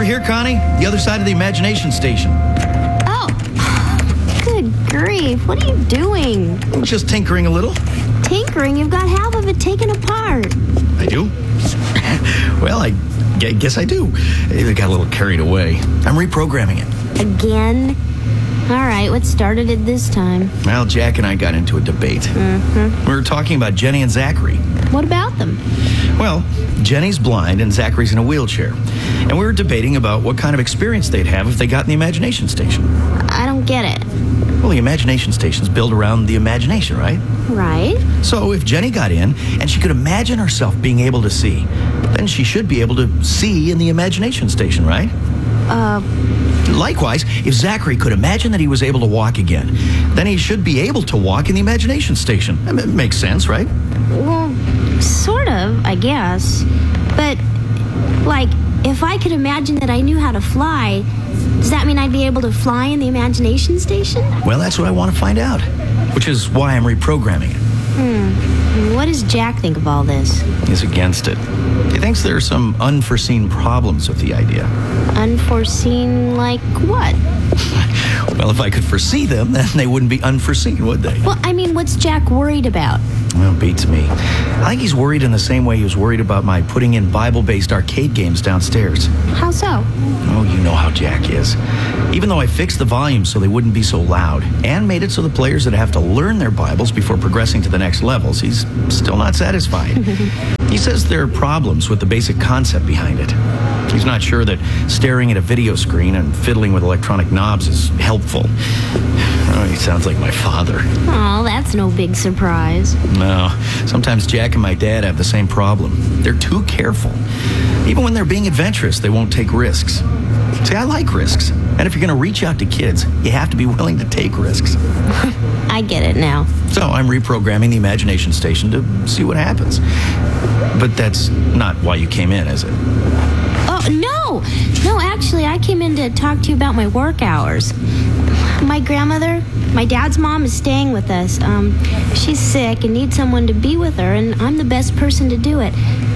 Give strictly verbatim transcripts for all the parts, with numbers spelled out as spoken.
here, Connie. The other side of the imagination station. Oh, good grief. What are you doing? Just tinkering a little. Tinkering? You've got half of it taken apart. I do? Well, I guess I do. I got a little carried away. I'm reprogramming it. Again? All right, what started it this time? Well, Jack and I got into a debate. Mm-hmm. We were talking about Jenny and Zachary. What about them? Well, Jenny's blind and Zachary's in a wheelchair. And we were debating about what kind of experience they'd have if they got in the imagination station. I don't get it. Well, the imagination station's built around the imagination, right? Right. So if Jenny got in and she could imagine herself being able to see, then she should be able to see in the imagination station, right? Uh... Likewise, if Zachary could imagine that he was able to walk again, then he should be able to walk in the imagination station. It makes sense, right? Well, sort of, I guess. But, like, if I could imagine that I knew how to fly, does that mean I'd be able to fly in the imagination station? Well, that's what I want to find out, which is why I'm reprogramming it. Hmm. What does Jack think of all this? He's against it. He thinks there are some unforeseen problems with the idea. Unforeseen like what? Well, if I could foresee them, then they wouldn't be unforeseen, would they? Well, I mean, what's Jack worried about? Well, beats me. I think he's worried in the same way he was worried about my putting in Bible-based arcade games downstairs. How so? Oh, you know how Jack is. Even though I fixed the volume so they wouldn't be so loud and made it so the players would have to learn their Bibles before progressing to the next levels, he's still not satisfied. He says there are problems with the basic concept behind it. He's not sure that staring at a video screen and fiddling with electronic knobs is helpful. Oh, he sounds like my father. Oh, that's no big surprise. No, sometimes Jack and my dad have the same problem. They're too careful. Even when they're being adventurous, they won't take risks. See, I like risks. And if you're going to reach out to kids, you have to be willing to take risks. I get it now. So I'm reprogramming the imagination station to see what happens. But that's not why you came in, is it? Oh, no! No, actually, I came in to talk to you about my work hours. My grandmother, my dad's mom, is staying with us. Um, she's sick and needs someone to be with her, and I'm the best person to do it.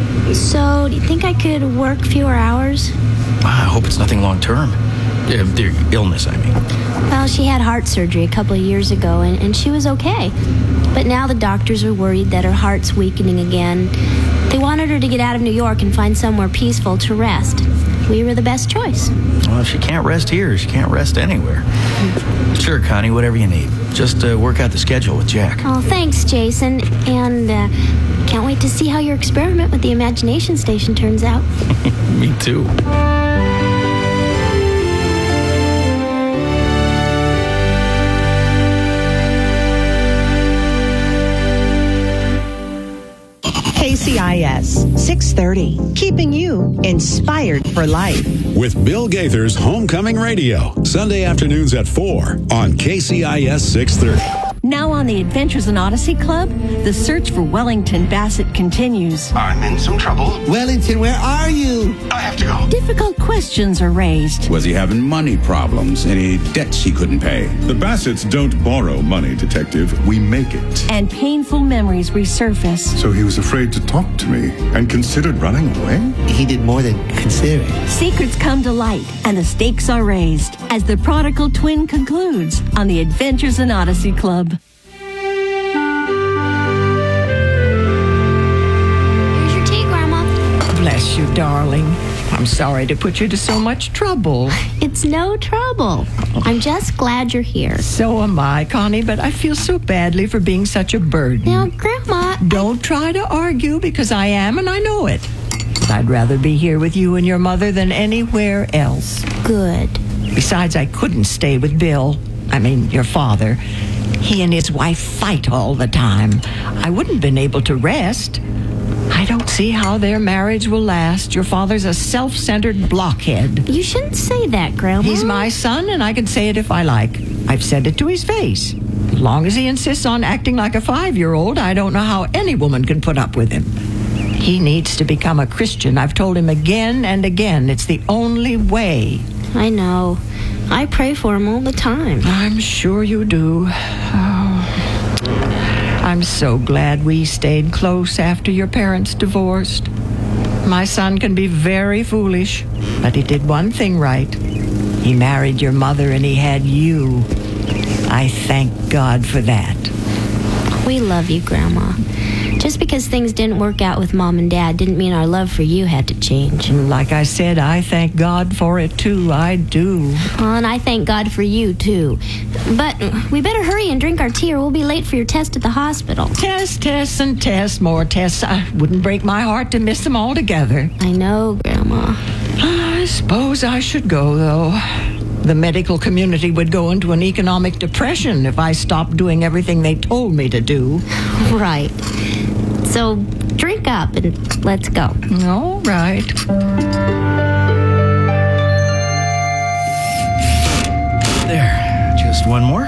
So, do you think I could work fewer hours? I hope it's nothing long-term. Uh, their illness, I mean. Well, she had heart surgery a couple of years ago, and, and she was okay. But now the doctors are worried that her heart's weakening again. They wanted her to get out of New York and find somewhere peaceful to rest. We were the best choice. Well, if she can't rest here, she can't rest anywhere. Sure, Connie, whatever you need. Just uh, work out the schedule with Jack. Oh, thanks, Jason. And uh, can't wait to see how your experiment with the imagination station turns out. Me too. K C I S six thirty, keeping you inspired for life. With Bill Gaither's Homecoming Radio, Sunday afternoons at four on K C I S six thirty. Now on the Adventures in Odyssey Club, the search for Wellington Bassett continues. I'm in some trouble. Wellington, where are you? I have to go. Difficult questions are raised. Was he having money problems? Any debts he couldn't pay? The Bassets don't borrow money, Detective. We make it. And painful memories resurface. So he was afraid to talk to me and considered running away? He did more than consider it. Secrets come to light and the stakes are raised as the prodigal twin concludes on the Adventures in Odyssey Club. Bless you, darling. I'm sorry to put you to so much trouble. It's no trouble. I'm just glad you're here. So am I, Connie, but I feel so badly for being such a burden. Now, Grandma... Don't try to argue, because I am and I know it. I'd rather be here with you and your mother than anywhere else. Good. Besides, I couldn't stay with Bill. I mean, your father. He and his wife fight all the time. I wouldn't have been able to rest. I don't see how their marriage will last. Your father's a self-centered blockhead. You shouldn't say that, Grandma. He's my son, and I can say it if I like. I've said it to his face. As long as he insists on acting like a five-year-old, I don't know how any woman can put up with him. He needs to become a Christian. I've told him again and again. It's the only way. I know. I pray for him all the time. I'm sure you do. Oh. I'm so glad we stayed close after your parents divorced. My son can be very foolish, but he did one thing right. He married your mother and he had you. I thank God for that. We love you, Grandma. Just because things didn't work out with Mom and Dad didn't mean our love for you had to change. Like I said, I thank God for it too. I do. Well, and I thank God for you, too. But we better hurry and drink our tea or we'll be late for your test at the hospital. Tests, tests, and tests, more tests. I wouldn't break my heart to miss them all together. I know, Grandma. I suppose I should go, though. The medical community would go into an economic depression if I stopped doing everything they told me to do. Right. So drink up and let's go. All right. There. Just one more.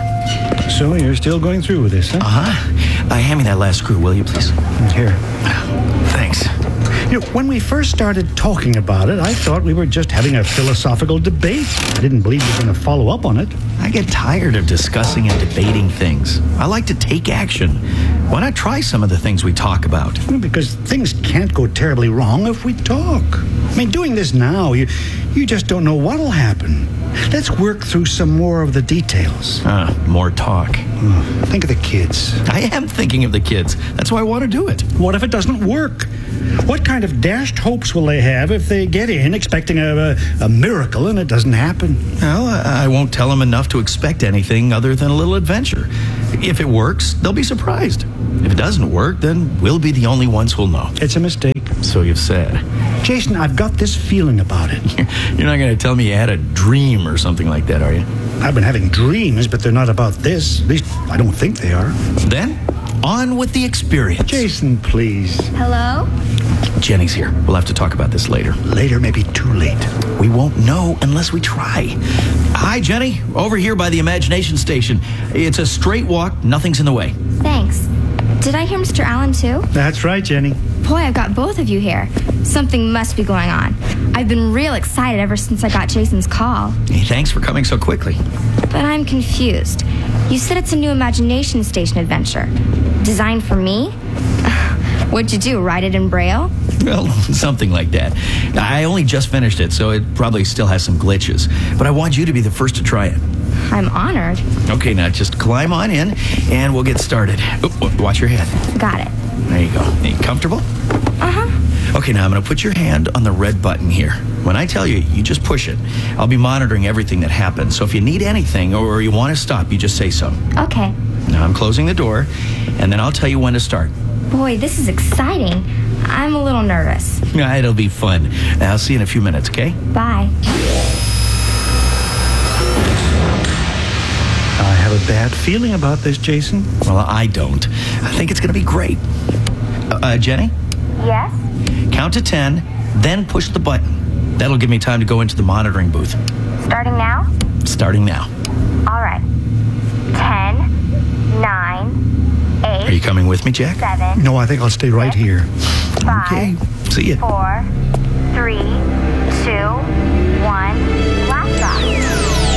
So you're still going through with this, huh? Uh-huh. Uh, hand me that last screw, will you, please? Here. Thanks. You know, when we first started talking about it, I thought we were just having a philosophical debate. I didn't believe you were going to follow up on it. I get tired of discussing and debating things. I like to take action. Why not try some of the things we talk about? Because things can't go terribly wrong if we talk. I mean, doing this now, you, you just don't know what'll happen. Let's work through some more of the details. Uh, more talk. Oh, think of the kids. I am thinking of the kids. That's why I want to do it. What if it doesn't work? What kind of dashed hopes will they have if they get in expecting a, a, a miracle and it doesn't happen? Well, I, I won't tell them enough to expect anything other than a little adventure. If it works, they'll be surprised. If it doesn't work, then we'll be the only ones who'll know. It's a mistake. So you've said. Jason, I've got this feeling about it. You're not going to tell me you had a dream or something like that, are you? I've been having dreams, but they're not about this. At least, I don't think they are. Then, on with the experience. Jason, please. Hello? Jenny's here. We'll have to talk about this later. Later may be too late. We won't know unless we try. Hi, Jenny. Over here by the Imagination Station. It's a straight walk. Nothing's in the way. Thanks. Did I hear Mister Allen, too? That's right, Jenny. Boy, I've got both of you here. Something must be going on. I've been real excited ever since I got Jason's call. Hey, thanks for coming so quickly. But I'm confused. You said it's a new Imagination Station adventure. Designed for me? What'd you do, write it in Braille? Well, something like that. I only just finished it, so it probably still has some glitches. But I want you to be the first to try it. I'm honored. Okay, now just climb on in, and we'll get started. Oop, watch your head. Got it. There you go. Are you comfortable? Uh-huh. Okay, now I'm going to put your hand on the red button here. When I tell you, you just push it. I'll be monitoring everything that happens, so if you need anything or you want to stop, you just say so. Okay. Now I'm closing the door, and then I'll tell you when to start. Boy, this is exciting. I'm a little nervous. Yeah, it'll be fun. I'll see you in a few minutes, okay? Bye. I have a bad feeling about this, Jason. Well, I don't. I think it's going to be great. Uh, uh, Jenny? Yes? Count to ten, then push the button. That'll give me time to go into the monitoring booth. Starting now? Starting now. All right. Ten, nine, eight. Are you coming with me, Jack? Seven. No, I think I'll stay right six, here. Five. Okay. See ya. Four, three, two, one. Blast off.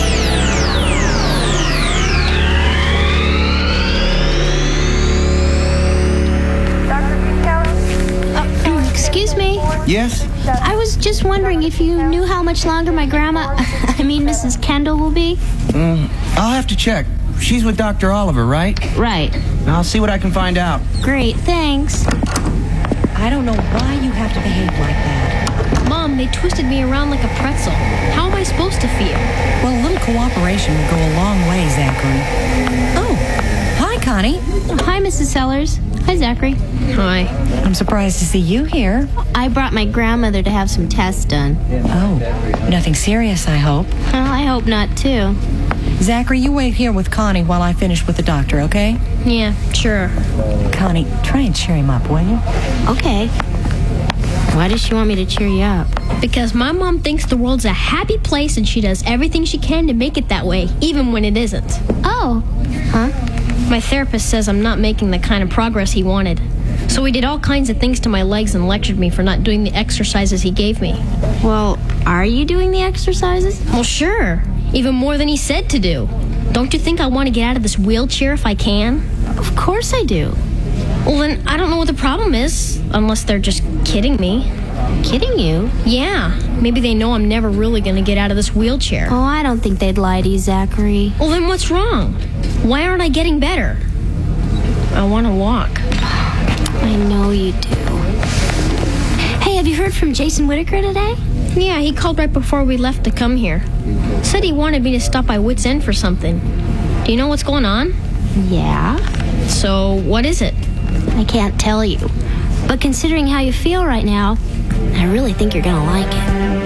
Excuse me? Yes? I was just wondering if you knew how much longer my grandma, I mean Missus Kendall, will be? Mm, I'll have to check. She's with Doctor Oliver, right? Right. I'll see what I can find out. Great, thanks. I don't know why you have to behave like that. Mom, they twisted me around like a pretzel. How am I supposed to feel? Well, a little cooperation would go a long way, Zachary. Oh, hi, Connie. Hi, Missus Sellers. Hi, Zachary. Hi. I'm surprised to see you here. I brought my grandmother to have some tests done. Oh, nothing serious, I hope. Well, I hope not, too. Zachary, you wait here with Connie while I finish with the doctor, okay? Yeah, sure. Connie, try and cheer him up, will you? Okay. Why does she want me to cheer you up? Because my mom thinks the world's a happy place and she does everything she can to make it that way, even when it isn't. Oh. Huh? My therapist says I'm not making the kind of progress he wanted. So he did all kinds of things to my legs and lectured me for not doing the exercises he gave me. Well, are you doing the exercises? Well, sure. Even more than he said to do. Don't you think I want to get out of this wheelchair if I can? Of course I do. Well, then I don't know what the problem is, unless they're just kidding me. Kidding you? Yeah. Maybe they know I'm never really going to get out of this wheelchair. Oh, I don't think they'd lie to you, Zachary. Well, then what's wrong? Why aren't I getting better? I want to walk. I know you do. Hey, have you heard from Jason Whitaker today? Yeah, he called right before we left to come here. Said he wanted me to stop by Wits End for something. Do you know what's going on? Yeah. So, what is it? I can't tell you. But considering how you feel right now, I really think you're gonna like it.